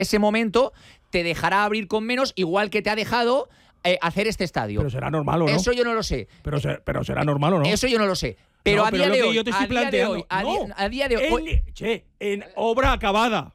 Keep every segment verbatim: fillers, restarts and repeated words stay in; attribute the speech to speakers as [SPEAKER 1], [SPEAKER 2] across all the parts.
[SPEAKER 1] ese momento te dejará abrir con menos, igual que te ha dejado eh, hacer este estadio.
[SPEAKER 2] Pero será normal o no.
[SPEAKER 1] Eso yo no lo sé.
[SPEAKER 2] Pero, ser, pero será normal o no.
[SPEAKER 1] Eso yo no lo sé. Pero
[SPEAKER 2] no,
[SPEAKER 1] a
[SPEAKER 2] pero
[SPEAKER 1] día de hoy,
[SPEAKER 2] yo te estoy
[SPEAKER 1] a día de
[SPEAKER 2] planteando,
[SPEAKER 1] hoy, a,
[SPEAKER 2] no,
[SPEAKER 1] di a día de hoy,
[SPEAKER 2] en, che, en obra acabada.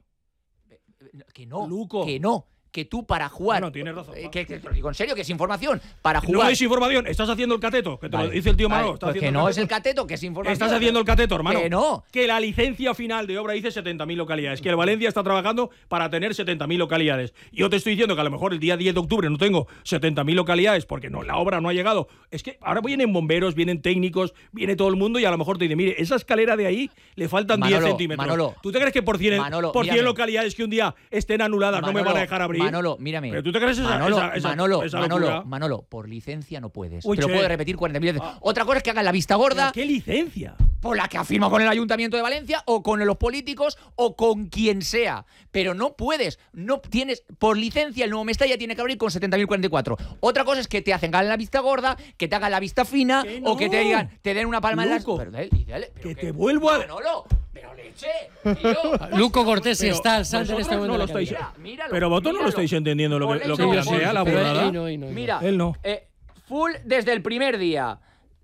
[SPEAKER 1] Que no,
[SPEAKER 2] Luco.
[SPEAKER 1] que no. Que tú para jugar.
[SPEAKER 2] No, tienes razón.
[SPEAKER 1] Eh, que, que te lo digo en serio, que es información. Para jugar.
[SPEAKER 2] No es información, estás haciendo el cateto, que te
[SPEAKER 1] Vale,
[SPEAKER 2] lo dice el tío Manolo.
[SPEAKER 1] vale, pues que no es el cateto, que es información.
[SPEAKER 2] Estás haciendo el cateto, hermano.
[SPEAKER 1] Que no.
[SPEAKER 2] Que la licencia final de obra dice setenta mil localidades. Que el Valencia está trabajando para tener setenta mil localidades. Yo te estoy diciendo que a lo mejor el día diez de octubre no tengo setenta mil localidades porque no, la obra no ha llegado. Es que ahora vienen bomberos, vienen técnicos, viene todo el mundo y a lo mejor te dice, mire, esa escalera de ahí le faltan
[SPEAKER 1] Manolo,
[SPEAKER 2] diez centímetros.
[SPEAKER 1] Manolo,
[SPEAKER 2] ¿Tú te crees que por cien,
[SPEAKER 1] Manolo,
[SPEAKER 2] por cien
[SPEAKER 1] mírame.
[SPEAKER 2] localidades que un día estén anuladas
[SPEAKER 1] Manolo,
[SPEAKER 2] no me van a dejar abrir?
[SPEAKER 1] Manolo, mírame.
[SPEAKER 2] ¿Pero tú te crees esa,
[SPEAKER 1] Manolo,
[SPEAKER 2] esa, esa,
[SPEAKER 1] Manolo,
[SPEAKER 2] esa
[SPEAKER 1] Manolo,
[SPEAKER 2] locura?
[SPEAKER 1] Manolo, por licencia no puedes.
[SPEAKER 2] Uy,
[SPEAKER 1] Te lo
[SPEAKER 2] che.
[SPEAKER 1] puedo repetir cuarenta mil veces.
[SPEAKER 2] Ah.
[SPEAKER 1] Otra cosa es que hagan la vista gorda.
[SPEAKER 2] ¿Pero qué licencia?
[SPEAKER 1] Por la que ha firmado con el Ayuntamiento de Valencia o con los políticos o con quien sea. Pero no puedes, no tienes, por licencia el nuevo Mestalla tiene que abrir con setenta mil cuarenta y cuatro. Otra cosa es que te hacen la vista gorda, que te hagan la vista fina
[SPEAKER 2] Que no.
[SPEAKER 1] o que te digan, te den una palma
[SPEAKER 2] Luco,
[SPEAKER 1] en las... Pero, dale, dale, pero
[SPEAKER 2] que
[SPEAKER 1] que-
[SPEAKER 2] te vuelvo a...
[SPEAKER 1] Manolo, pero leche, tío.
[SPEAKER 3] Luco Cortés
[SPEAKER 2] Pero
[SPEAKER 3] está al salto en este
[SPEAKER 2] vosotros
[SPEAKER 3] momento.
[SPEAKER 2] no lo
[SPEAKER 3] de la
[SPEAKER 2] estáis-
[SPEAKER 3] cabina.
[SPEAKER 1] Mira, míralo,
[SPEAKER 2] Pero vosotros no lo
[SPEAKER 1] míralo.
[SPEAKER 2] estáis entendiendo lo que,
[SPEAKER 1] Ponle
[SPEAKER 2] lo que
[SPEAKER 1] no,
[SPEAKER 2] plantea
[SPEAKER 1] sí,
[SPEAKER 2] la
[SPEAKER 3] pero
[SPEAKER 2] burrada.
[SPEAKER 3] él no, él no, él no.
[SPEAKER 1] Mira,
[SPEAKER 2] Él no.
[SPEAKER 1] eh, full desde el primer día.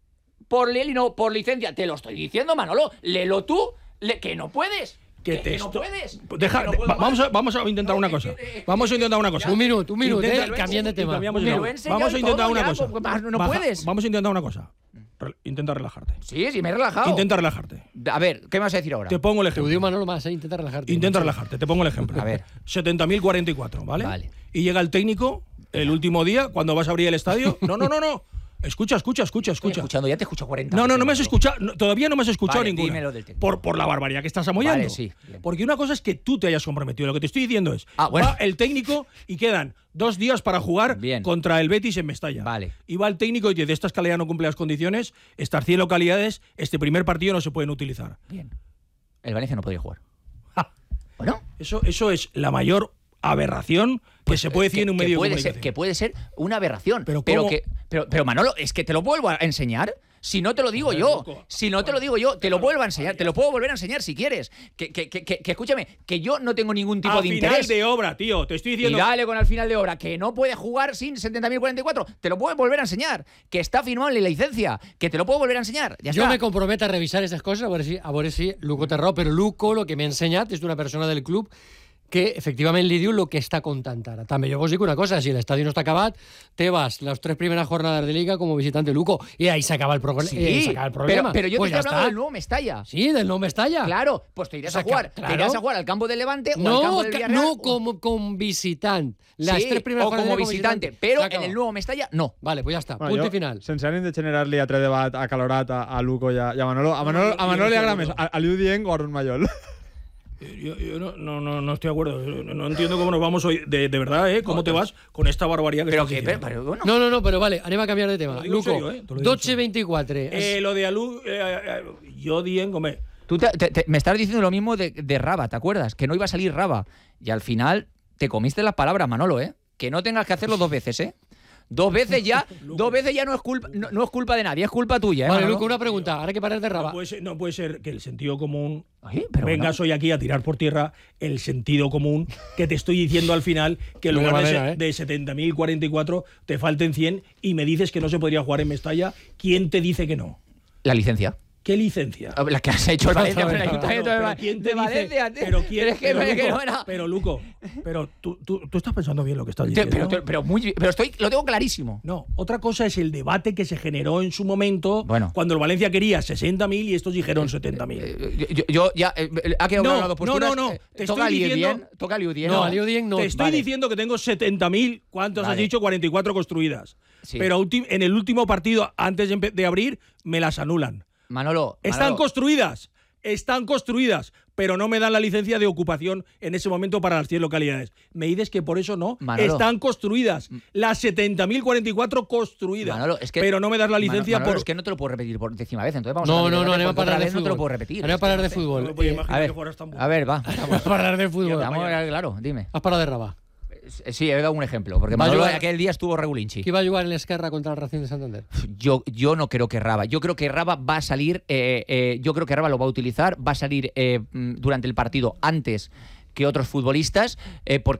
[SPEAKER 1] Por ley y no por licencia. Te lo estoy diciendo, Manolo. Léelo tú, le- que no puedes.
[SPEAKER 2] Que
[SPEAKER 1] Que,
[SPEAKER 2] te
[SPEAKER 1] que no
[SPEAKER 2] esto-
[SPEAKER 1] puedes.
[SPEAKER 2] Deja-
[SPEAKER 1] Que no
[SPEAKER 2] de-
[SPEAKER 1] puedo
[SPEAKER 2] va- vamos, a,
[SPEAKER 1] más.
[SPEAKER 2] vamos a intentar
[SPEAKER 1] No,
[SPEAKER 2] una
[SPEAKER 1] que-
[SPEAKER 2] cosa.
[SPEAKER 1] que-
[SPEAKER 2] Vamos a intentar una cosa.
[SPEAKER 3] Un minuto, un minuto,
[SPEAKER 2] Intenta-
[SPEAKER 3] eh, cambian de
[SPEAKER 2] y
[SPEAKER 3] tema.
[SPEAKER 2] cambiamos
[SPEAKER 3] Un
[SPEAKER 2] de
[SPEAKER 1] Me
[SPEAKER 2] tema.
[SPEAKER 1] lo he enseñado
[SPEAKER 2] Vamos a
[SPEAKER 1] y
[SPEAKER 2] intentar
[SPEAKER 1] todo
[SPEAKER 2] una
[SPEAKER 1] ya,
[SPEAKER 2] cosa.
[SPEAKER 1] pues, más no
[SPEAKER 2] Baja-
[SPEAKER 1] puedes.
[SPEAKER 2] Vamos a intentar una cosa. Re- Intenta relajarte.
[SPEAKER 1] Sí, sí, me he relajado.
[SPEAKER 2] Intenta relajarte.
[SPEAKER 1] A ver, ¿qué me vas a decir ahora?
[SPEAKER 2] Te pongo el
[SPEAKER 3] Te lo digo
[SPEAKER 2] ejemplo.
[SPEAKER 3] Manolo más, eh, intenta relajarte.
[SPEAKER 2] Intenta relajarte. Te pongo el ejemplo.
[SPEAKER 1] A ver.
[SPEAKER 2] setenta mil cuarenta y cuatro, ¿vale?
[SPEAKER 1] Vale.
[SPEAKER 2] Y llega el técnico el último día, cuando vas a abrir el estadio. No, no, no, no. Escucha, escucha, escucha,
[SPEAKER 1] Estoy
[SPEAKER 2] escucha.
[SPEAKER 1] escuchando, ya te escucho cuarenta.
[SPEAKER 2] No, no, no me has
[SPEAKER 1] veces,
[SPEAKER 2] escuchado. no, todavía no me has escuchado
[SPEAKER 1] Vale,
[SPEAKER 2] ninguna.
[SPEAKER 1] dímelo del técnico.
[SPEAKER 2] Por, por la barbaridad que estás amollando.
[SPEAKER 1] Vale, sí, bien.
[SPEAKER 2] Porque una cosa es que tú te hayas comprometido. Lo que te estoy diciendo es:
[SPEAKER 1] Ah, bueno.
[SPEAKER 2] va el técnico y quedan dos días para jugar
[SPEAKER 1] Bien.
[SPEAKER 2] contra el Betis en Mestalla.
[SPEAKER 1] Vale.
[SPEAKER 2] Y va el técnico y dice: esta escalera no cumple las condiciones, estas cien localidades, este primer partido no se pueden utilizar.
[SPEAKER 1] Bien. El Valencia no podría jugar.
[SPEAKER 2] Ja.
[SPEAKER 1] Bueno.
[SPEAKER 2] Eso, eso es la mayor aberración que se puede decir
[SPEAKER 1] que,
[SPEAKER 2] en un
[SPEAKER 1] que
[SPEAKER 2] medio de
[SPEAKER 1] puede
[SPEAKER 2] comunicación.
[SPEAKER 1] ser, que puede ser una aberración.
[SPEAKER 2] Pero
[SPEAKER 1] Pero,
[SPEAKER 2] ¿cómo?
[SPEAKER 1] que, pero, pero Manolo, es que te lo vuelvo a enseñar. Si no te lo digo
[SPEAKER 2] Joder,
[SPEAKER 1] yo,
[SPEAKER 2] loco.
[SPEAKER 1] si no te lo digo yo, te lo vuelvo a enseñar, te lo puedo volver a enseñar si quieres. Que, que, que, que, que escúchame, que yo no tengo ningún tipo
[SPEAKER 2] A
[SPEAKER 1] de
[SPEAKER 2] final
[SPEAKER 1] interés.
[SPEAKER 2] de obra, tío. Te estoy
[SPEAKER 1] Y
[SPEAKER 2] diciendo.
[SPEAKER 1] dale con al final de obra, que no puede jugar sin setenta mil cuarenta y cuatro. Te lo puedo volver a enseñar. Que está firmado en la licencia. Que te lo puedo volver a enseñar. Ya
[SPEAKER 3] Yo
[SPEAKER 1] está.
[SPEAKER 3] me comprometo a revisar estas coses, a veure si, a veure si Luco té raó, però Luco el que m'ha ensenyat és d'una persona del club que efectivament li diu el que està contant ara. També jo vos dic una cosa, si l'estadi no està acabat, te vas las tres primeras jornadas de Liga como visitante Luco y ahí se acaba el, progr
[SPEAKER 1] Sí,
[SPEAKER 3] eh, se acaba el
[SPEAKER 1] pero,
[SPEAKER 3] problema.
[SPEAKER 1] pero yo
[SPEAKER 3] pues
[SPEAKER 1] te
[SPEAKER 3] ya
[SPEAKER 1] estoy hablando
[SPEAKER 3] está.
[SPEAKER 1] del nuevo Mestalla.
[SPEAKER 3] Sí, del no Mestalla.
[SPEAKER 1] Claro, pues te irás
[SPEAKER 3] O sea,
[SPEAKER 1] a jugar.
[SPEAKER 3] claro.
[SPEAKER 1] Te irás a jugar al campo del Levante o al
[SPEAKER 3] No,
[SPEAKER 1] campo del
[SPEAKER 3] ca-
[SPEAKER 1] Villarreal.
[SPEAKER 3] no
[SPEAKER 1] o-
[SPEAKER 3] como, como visitant. Las
[SPEAKER 1] Sí,
[SPEAKER 3] tres primeras
[SPEAKER 1] o como
[SPEAKER 3] jornadas
[SPEAKER 1] visitante. Pero
[SPEAKER 3] Se
[SPEAKER 1] en
[SPEAKER 3] acaba.
[SPEAKER 1] el nuevo Mestalla, no.
[SPEAKER 3] Vale, pues ya está.
[SPEAKER 4] Bueno,
[SPEAKER 3] Punto
[SPEAKER 4] jo,
[SPEAKER 3] y final.
[SPEAKER 4] Sense ànim de generar-li altre debat acalorat a, a Luco i a, i a Manolo. A Manolo, a Manolo li agrada més a, a Liu Dieng o a Arun Mayol.
[SPEAKER 2] Yo, yo no, no, no, no estoy de acuerdo. No, no entiendo cómo nos vamos hoy. De, de verdad, ¿eh? ¿Cómo te vas con esta barbaridad que
[SPEAKER 1] Pero
[SPEAKER 2] estás
[SPEAKER 1] que,
[SPEAKER 2] diciendo?
[SPEAKER 1] pero, pero bueno.
[SPEAKER 3] No, no, no, pero vale, anem a canviar de tema.
[SPEAKER 2] Te lo digo en
[SPEAKER 3] Luco,
[SPEAKER 2] serio, eh, te lo digo en
[SPEAKER 3] dotze
[SPEAKER 2] serio.
[SPEAKER 3] veinticuatro.
[SPEAKER 2] Eh, lo de Alu, eh, eh, yo Dien, come.
[SPEAKER 1] Tú te- te- te- me estás diciendo lo mismo de, de Raba, ¿te acuerdas? Que no iba a salir Raba. Y al final te comiste las palabras, Manolo, ¿eh? Que no tengas que hacerlo dos veces, ¿eh? Dos veces ya, dos veces ya no es culpa, no, no es culpa de nadie, es culpa tuya, ¿eh?
[SPEAKER 3] Vale,
[SPEAKER 1] Manolo?
[SPEAKER 3] Luco, una pregunta. Ahora que pares de
[SPEAKER 2] No
[SPEAKER 3] Raba.
[SPEAKER 2] puede, ser, no puede ser que el sentido común
[SPEAKER 1] Ay, pero
[SPEAKER 2] vengas
[SPEAKER 1] bueno.
[SPEAKER 2] hoy aquí a tirar por tierra el sentido común que te estoy diciendo al final que en
[SPEAKER 3] No hay
[SPEAKER 2] lugar de,
[SPEAKER 3] manera,
[SPEAKER 2] se-
[SPEAKER 3] ¿eh?
[SPEAKER 2] de setenta mil cuarenta y cuatro te falten cien y me dices que no se podría jugar en Mestalla. ¿Quién te dice que no?
[SPEAKER 1] La licencia.
[SPEAKER 2] ¿Qué licencia?
[SPEAKER 1] La que has hecho el Valencia con el
[SPEAKER 3] No,
[SPEAKER 1] Ayuntamiento de,
[SPEAKER 2] pero
[SPEAKER 1] Va-
[SPEAKER 2] ¿quién te
[SPEAKER 1] de
[SPEAKER 2] dice?
[SPEAKER 1] Valencia. tío.
[SPEAKER 2] Pero quién,
[SPEAKER 1] es que,
[SPEAKER 2] pero,
[SPEAKER 1] que
[SPEAKER 2] Luco,
[SPEAKER 1] no era-
[SPEAKER 2] pero Luco, pero tú, tú, tú estás pensando bien lo que estás
[SPEAKER 1] Te-
[SPEAKER 2] diciendo.
[SPEAKER 1] pero, pero, muy, pero estoy, lo tengo clarísimo.
[SPEAKER 2] No, otra cosa es el debate que se generó en su momento
[SPEAKER 1] Bueno.
[SPEAKER 2] cuando el Valencia quería sesenta mil y estos dijeron setenta mil.
[SPEAKER 1] Eh, Yo, yo ya eh, ha quedado
[SPEAKER 2] No,
[SPEAKER 1] claro las dos
[SPEAKER 2] no,
[SPEAKER 1] posturas.
[SPEAKER 2] no, no,
[SPEAKER 1] Eh,
[SPEAKER 2] te
[SPEAKER 1] toca
[SPEAKER 2] estoy
[SPEAKER 1] a Liu
[SPEAKER 2] diciendo-
[SPEAKER 1] Dien, toca a Liu Dien.
[SPEAKER 3] No, a Liu Dien no.
[SPEAKER 2] Te estoy
[SPEAKER 1] Vale.
[SPEAKER 2] diciendo que tengo setenta mil, ¿cuántos
[SPEAKER 1] Vale.
[SPEAKER 2] has dicho? cuarenta y cuatro construidas.
[SPEAKER 1] Sí.
[SPEAKER 2] Pero ulti- en el último partido, antes de, empe- de abrir, me las anulan.
[SPEAKER 1] Manolo,
[SPEAKER 2] Están
[SPEAKER 1] Manolo,
[SPEAKER 2] construidas, están construidas, pero no me dan la licencia de ocupación en ese momento para las cien localidades. Me dices que por eso no.
[SPEAKER 1] Manolo.
[SPEAKER 2] Están construidas. Las setenta mil cuarenta y cuatro construidas.
[SPEAKER 1] Manolo, es que,
[SPEAKER 2] pero no me das la licencia
[SPEAKER 1] Manolo,
[SPEAKER 2] por...
[SPEAKER 1] es que no te lo puedo repetir por décima vez. Entonces vamos
[SPEAKER 3] No,
[SPEAKER 1] a
[SPEAKER 3] no,
[SPEAKER 1] cambiar
[SPEAKER 3] no,
[SPEAKER 1] de
[SPEAKER 3] anem a
[SPEAKER 1] debate, porque
[SPEAKER 3] parar
[SPEAKER 1] otra
[SPEAKER 3] de
[SPEAKER 1] vez no te lo
[SPEAKER 3] fútbol.
[SPEAKER 1] puedo repetir.
[SPEAKER 3] Anem a
[SPEAKER 1] Es que
[SPEAKER 3] parar
[SPEAKER 1] no
[SPEAKER 3] de
[SPEAKER 1] sé.
[SPEAKER 3] fútbol.
[SPEAKER 2] No me puedo
[SPEAKER 3] Eh,
[SPEAKER 2] imaginar
[SPEAKER 1] a ver,
[SPEAKER 2] que jugaras tan bueno.
[SPEAKER 1] A ver, va.
[SPEAKER 3] Vamos a parar de fútbol.
[SPEAKER 1] Vamos a ver, claro, dime.
[SPEAKER 3] Has parado de Raba.
[SPEAKER 1] Sí, he dado un ejemplo, porque
[SPEAKER 3] Va a
[SPEAKER 1] Manolo
[SPEAKER 3] jugar-
[SPEAKER 1] aquel día estuvo regulinchi.
[SPEAKER 3] Qui va jugar en l'Esquerra contra el Racing de Santander?
[SPEAKER 1] Yo, yo no creo que Raba. Yo creo que Raba va a salir. eh, eh, yo creo que Raba lo va a utilizar. Va a salir eh, mm, durante el partido antes que otros futbolistas, eh, porque